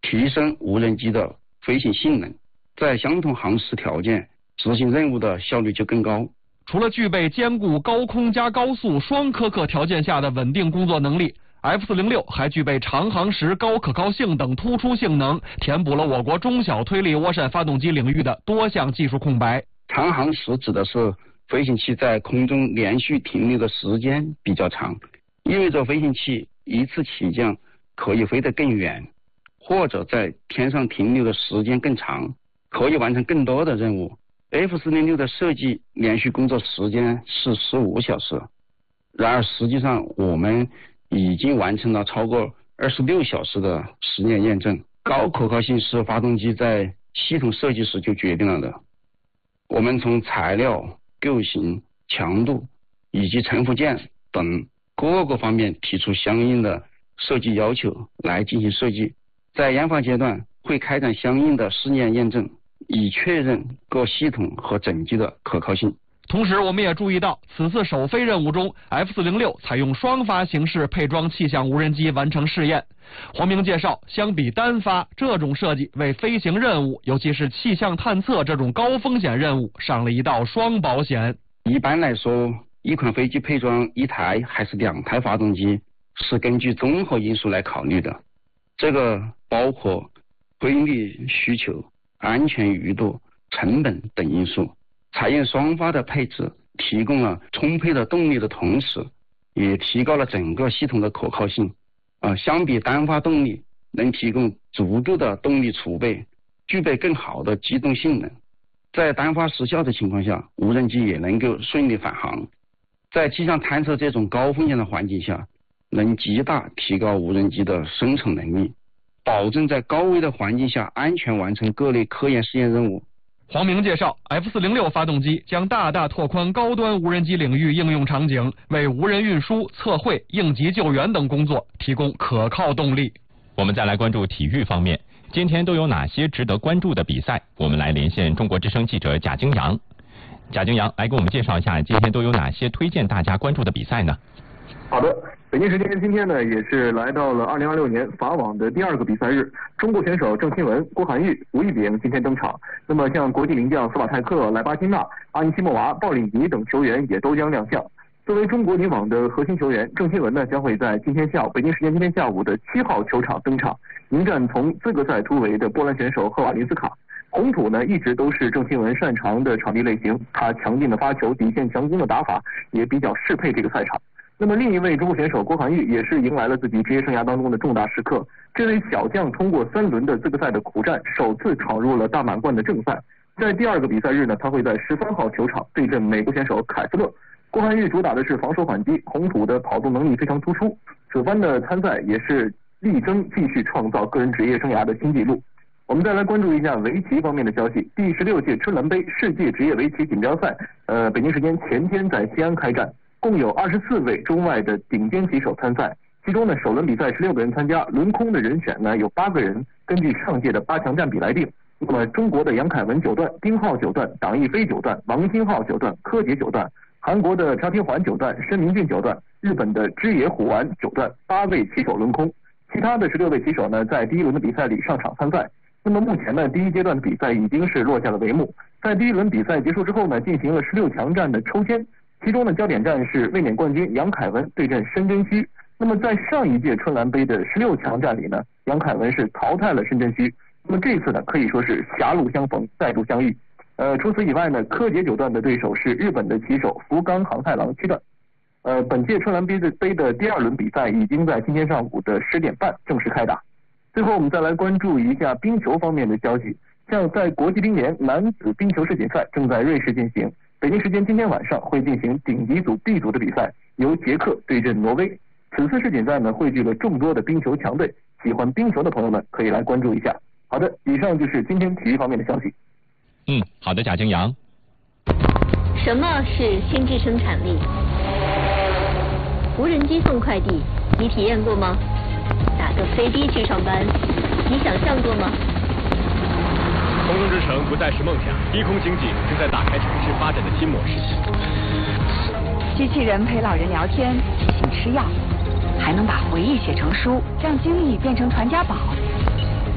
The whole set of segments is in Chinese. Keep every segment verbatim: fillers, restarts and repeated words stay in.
提升无人机的飞行性能，在相同航时条件执行任务的效率就更高。 除了具备兼顾高空加高速双苛刻条件下的稳定工作能力， F 四零六 还具备长航时、高可靠性等突出性能，填补了我国中小推力涡扇发动机领域的多项技术空白。 长航时指的是飞行器在空中连续停留的时间比较长，意味着飞行器一次起降可以飞得更远，或者在天上停留的时间更长，可以完成更多的任务。F 四零六 的设计连续工作时间是十五小时，然而实际上我们已经完成了超过二十六小时的实验验证。高可靠性是发动机在系统设计时就决定了的。我们从材料、构型、强度以及乘附件等各个方面提出相应的设计要求来进行设计，在研发阶段会开展相应的试验验证，以确认各系统和整机的可靠性。 同时，我们也注意到，此次首飞任务中 ，F 四零六 采用双发形式配装气象无人机完成试验。黄明介绍，相比单发，这种设计为飞行任务，尤其是气象探测这种高风险任务上了一道双保险。 一般来说，一款飞机配装一台还是两台发动机，是根据综合因素来考虑的。这个包括规律需求、安全余度、成本等因素。采用双发的配置，提供了充沛的动力的同时，也提高了整个系统的可靠性。啊、呃，相比单发动力，能提供足够的动力储备，具备更好的机动性能。在单发失效的情况下，无人机也能够顺利返航。在气象探测这种高风险的环境下，能极大提高无人机的生存能力，保证在高危的环境下安全完成各类科研试验任务。 黄明介绍 ，F 四零六 发动机将大大拓宽高端无人机领域应用场景，为无人运输、测绘、应急救援等工作提供可靠动力。 我们再来关注体育方面，今天都有哪些值得关注的比赛？我们来连线中国之声记者贾京阳。贾京阳来给我们介绍一下，今天都有哪些推荐大家关注的比赛呢？ 好的，北京时间今天呢，也是来到了二零二六年法网的第二个比赛日。中国选手郑钦文、郭涵玉、吴亦丙今天登场。那么像国际名将斯瓦泰克、莱巴金娜、阿尼西莫娃、鲍里尼等球员也都将亮相。作为中国女网的核心球员，郑钦文呢将会在今天下午北京时间今天下午的七号球场登场，迎战从资格赛突围的波兰选手赫瓦林斯卡。红土呢一直都是郑钦文擅长的场地类型，他强劲的发球、底线强攻的打法也比较适配这个赛场。那么另一位中国选手郭涵玉也是迎来了自己职业生涯当中的重大时刻。这位小将通过三轮的资格赛的苦战，首次闯入了大满贯的正赛。在第二个比赛日呢，他会在十三号球场对阵美国选手凯斯勒。郭涵玉主打的是防守反击，红土的跑动能力非常突出。此番的参赛也是力争继续创造个人职业生涯的新纪录。我们再来关注一下围棋方面的消息。第十六届春兰杯世界职业围棋锦标赛，呃，北京时间前天在西安开战。共有二十四位中外的顶尖棋手参赛，其中呢，首轮比赛十六个人参加，轮空的人选呢有八个人，根据上届的八强占比来定。那么中国的杨凯文九段，丁浩九段，党亦菲九段，王金浩九段，柯洁九段，韩国的查天环九段，申明俊九段，日本的枝野虎丸九段，八位棋手轮空。其他的十六位棋手呢，在第一轮的比赛里上场参赛。那么目前呢，第一阶段的比赛已经是落下了帷幕。在第一轮比赛结束之后呢，进行了十六强战的抽签。其中的焦点战是卫冕冠军杨凯文对阵申真虚。那么在上一届春兰杯的十六强战里呢，杨凯文是淘汰了申真虚。那么这次呢，可以说是狭路相逢，再度相遇。呃，除此以外呢，柯洁九段的对手是日本的棋手福冈航太郎七段。呃，本届春兰杯的杯的第二轮比赛已经在今天上午的十点半正式开打。最后我们再来关注一下冰球方面的消息，像在国际冰联男子冰球世锦赛正在瑞士进行。北京时间今天晚上会进行顶级组 B 组的比赛，由捷克对阵挪威。此次世锦赛呢，汇聚了众多的冰球强队，喜欢冰球的朋友们可以来关注一下。好的，以上就是今天体育方面的消息。 嗯，好的，贾京阳。 什么是心智生产力？无人机送快递，你体验过吗？打个飞的去上班，你想象过吗？ 空中之城不再是梦想，低空经济正在打开城市发展的新模式。 机器人陪老人聊天，提醒吃药，还能把回忆写成书，让经历变成传家宝。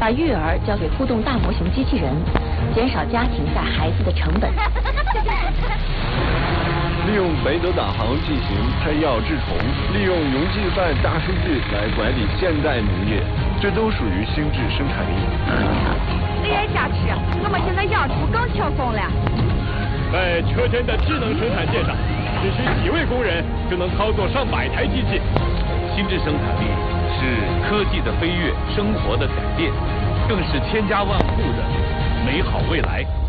把育儿交给互动大模型机器人，减少家庭带孩子的成本。 利用北斗导航进行喷药治虫，利用云计算大数据来管理现代农业，这都属于心智生产力。 你也加持，我们现在养猪更轻松了。 在车间的智能生产线上，只需几位工人就能操作上百台机器。 心智生产力是科技的飞跃，生活的改变，更是千家万户的美好未来。